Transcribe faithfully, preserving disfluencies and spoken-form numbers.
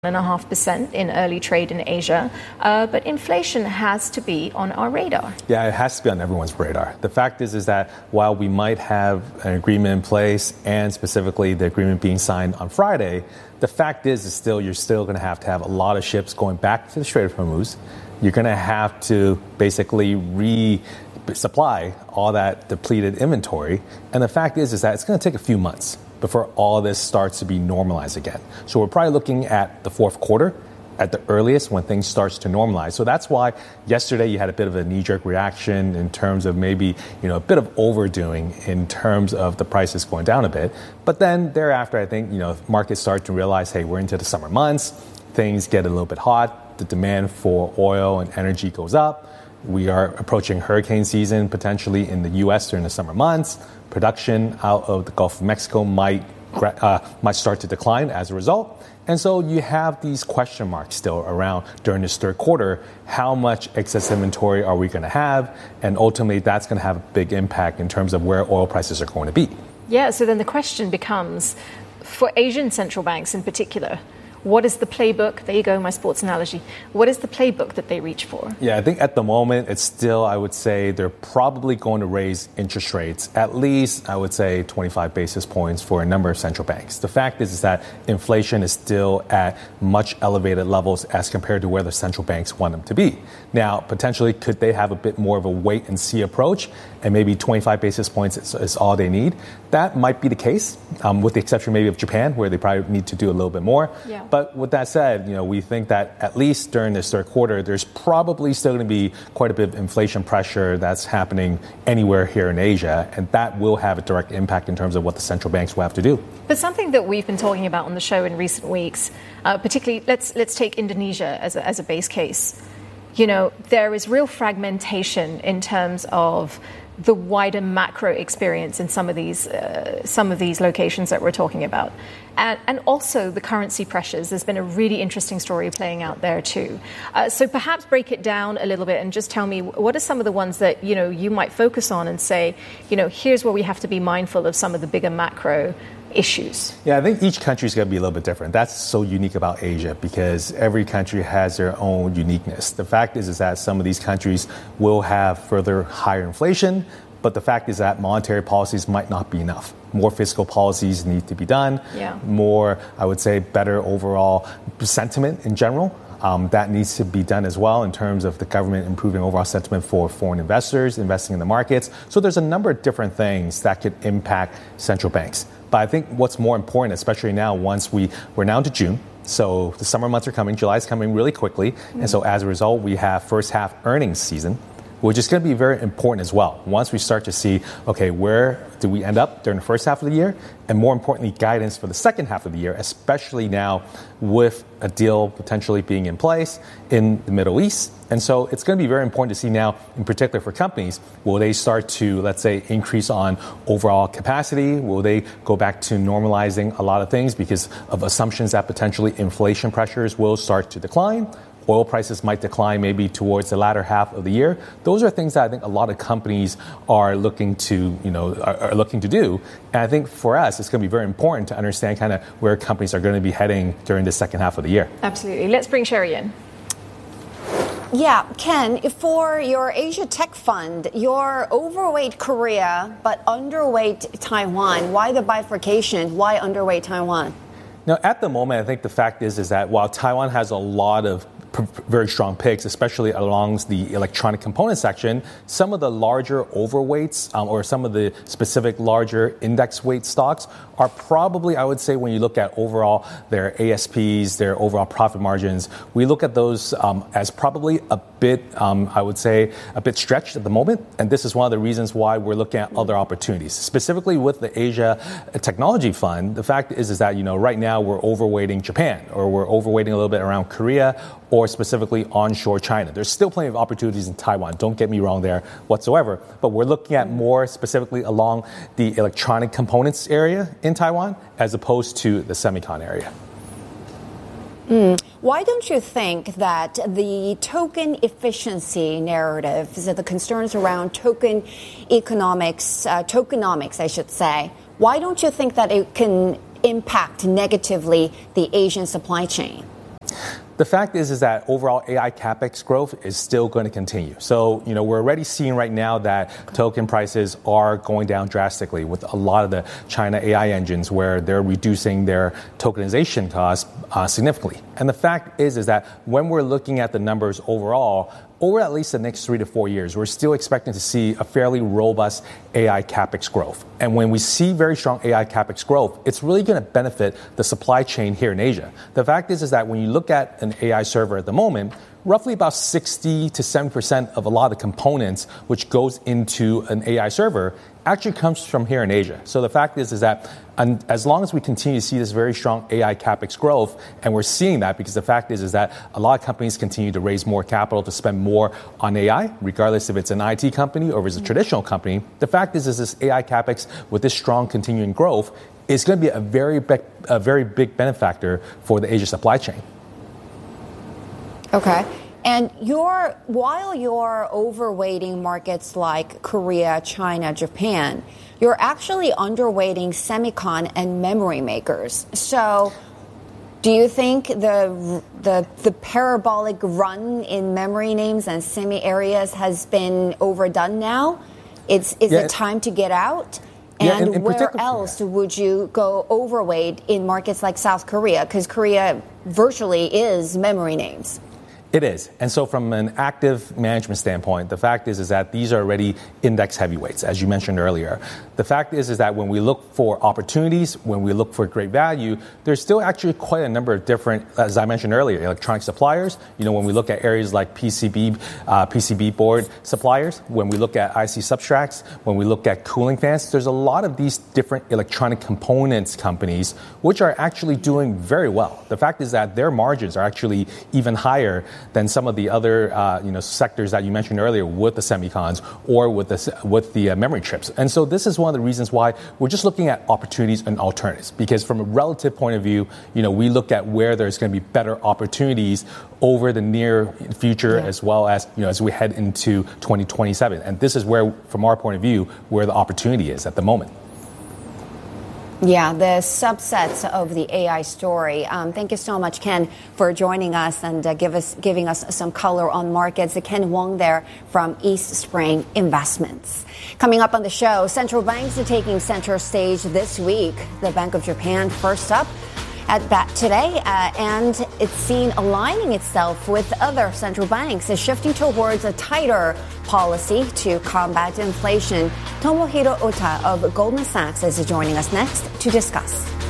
and a half percent in early trade in Asia, uh, but inflation has to be on our radar. Yeah, it has to be on everyone's radar. The fact is, is that while we might have an agreement in place, and specifically the agreement being signed on Friday, the fact is, is still you're still going to have to have a lot of ships going back to the Strait of Hormuz. You're going to have to basically resupply all that depleted inventory, and the fact is, is that it's going to take a few months before all this starts to be normalized again. So we're probably looking at the fourth quarter at the earliest when things starts to normalize. So that's why yesterday you had a bit of a knee-jerk reaction in terms of maybe, you know, a bit of overdoing in terms of the prices going down a bit. But then thereafter, I think, you know, markets start to realize, hey, we're into the summer months. Things get a little bit hot. The demand for oil and energy goes up. We are approaching hurricane season potentially in the U S during the summer months. Production out of the Gulf of Mexico might uh, might start to decline as a result. And so you have these question marks still around during this third quarter. How much excess inventory are we going to have? And ultimately, that's going to have a big impact in terms of where oil prices are going to be. Yeah, so then the question becomes, for Asian central banks in particular, what is the playbook? There you go, my sports analogy. What is the playbook that they reach for? Yeah, I think at the moment, it's still, I would say, they're probably going to raise interest rates, at least, I would say, twenty-five basis points for a number of central banks. The fact is, is that inflation is still at much elevated levels as compared to where the central banks want them to be. Now, potentially, could they have a bit more of a wait-and-see approach, and maybe twenty-five basis points is, is all they need? That might be the case, um, with the exception maybe of Japan, where they probably need to do a little bit more. Yeah. But with that said, you know, we think that at least during this third quarter, there's probably still going to be quite a bit of inflation pressure that's happening anywhere here in Asia, and that will have a direct impact in terms of what the central banks will have to do. But something that we've been talking about on the show in recent weeks, uh, particularly, let's let's take Indonesia as a, as a base case. You know, there is real fragmentation in terms of the wider macro experience in some of these uh, some of these locations that we're talking about. And, and also the currency pressures. There's been a really interesting story playing out there too. Uh, so perhaps break it down a little bit and just tell me, what are some of the ones that, you know, you might focus on and say, you know, here's where we have to be mindful of some of the bigger macro issues? Yeah, I think each country is going to be a little bit different. That's so unique about Asia because every country has their own uniqueness. The fact is, is that some of these countries will have further higher inflation, but the fact is that monetary policies might not be enough. More fiscal policies need to be done. Yeah. More, I would say, better overall sentiment in general. Um, that needs to be done as well in terms of the government improving overall sentiment for foreign investors investing in the markets. So there's a number of different things that could impact central banks. But I think what's more important, especially now, once we, we're now into June, so the summer months are coming, July is coming really quickly. Mm-hmm. And so as a result, we have first half earnings season, which is going to be very important as well. Once we start to see, okay, where do we end up during the first half of the year? And more importantly, guidance for the second half of the year, especially now with a deal potentially being in place in the Middle East. And so it's going to be very important to see now, in particular for companies, will they start to, let's say, increase on overall capacity? Will they go back to normalizing a lot of things because of assumptions that potentially inflation pressures will start to decline? Oil prices might decline maybe towards the latter half of the year. Those are things that I think a lot of companies are looking to, you know, are, are looking to do. And I think for us, it's going to be very important to understand kind of where companies are going to be heading during the second half of the year. Absolutely. Let's bring Sherry in. Yeah, Ken, for your Asia Tech Fund, you're overweight Korea but underweight Taiwan. Why the bifurcation? Why underweight Taiwan? Now, at the moment, I think the fact is, is that while Taiwan has a lot of p- very strong picks, especially along the electronic component section, some of the larger overweights um, or some of the specific larger index weight stocks are probably, I would say, when you look at overall their A S Ps, their overall profit margins, we look at those um, as probably a bit, um, I would say, a bit stretched at the moment. And this is one of the reasons why we're looking at other opportunities. Specifically with the Asia Technology Fund, the fact is, is that, you know, right now we're overweighting Japan, or we're overweighting a little bit around Korea, or specifically onshore China. There's still plenty of opportunities in Taiwan. Don't get me wrong there whatsoever. But we're looking at more specifically along the electronic components area in Taiwan as opposed to the semicon area. Mm. Why don't you think that the token efficiency narrative, so the concerns around token economics, uh, tokenomics, I should say, why don't you think that it can impact negatively the Asian supply chain? The fact is, is that overall A I capex growth is still going to continue. So, you know, we're already seeing right now that token prices are going down drastically with a lot of the China A I engines where they're reducing their tokenization costs uh, significantly. And the fact is, is that when we're looking at the numbers overall, over at least the next three to four years, we're still expecting to see a fairly robust A I capex growth. And when we see very strong A I capex growth, it's really going to benefit the supply chain here in Asia. The fact is, is that when you look at an A I server at the moment, roughly about sixty to seventy percent of a lot of the components which goes into an A I server actually comes from here in Asia. So the fact is, is that and as long as we continue to see this very strong A I capex growth, and we're seeing that because the fact is, is that a lot of companies continue to raise more capital to spend more on A I, regardless if it's an I T company or if it's a traditional company. The fact is, is this A I capex with this strong continuing growth is going to be a very big, a very big benefactor for the Asia supply chain. Okay. And you're, while you're overweighting markets like Korea, China, Japan, you're actually underweighting semicon and memory makers. So do you think the, the, the parabolic run in memory names and semi areas has been overdone now? It's, is yeah, it time to get out? And yeah, in, in where else yeah. would you go overweight in markets like South Korea? Because Korea virtually is memory names. It is. And so from an active management standpoint, the fact is, is that these are already index heavyweights, as you mentioned earlier. The fact is, is that when we look for opportunities, when we look for great value, there's still actually quite a number of different, as I mentioned earlier, electronic suppliers. You know, when we look at areas like P C B, uh, P C B board suppliers, when we look at I C substrates, when we look at cooling fans, there's a lot of these different electronic components companies which are actually doing very well. The fact is that their margins are actually even higher than some of the other uh, you know sectors that you mentioned earlier with the semicons or with the with the uh, memory chips. And so this is one of the reasons why we're just looking at opportunities and alternatives, because from a relative point of view, you know, we look at where there's going to be better opportunities over the near future, yeah. as well as, you know, as we head into twenty twenty-seven. And this is where, from our point of view, where the opportunity is at the moment. Yeah, the subsets of the A I story. Um, thank you so much, Ken, for joining us and uh, give us giving us some color on markets. Ken Wong there from East Spring Investments. Coming up on the show, central banks are taking center stage this week. The Bank of Japan first up at bat today, uh, and it's seen aligning itself with other central banks, is shifting towards a tighter policy to combat inflation. Tomohiro Ota of Goldman Sachs is joining us next to discuss.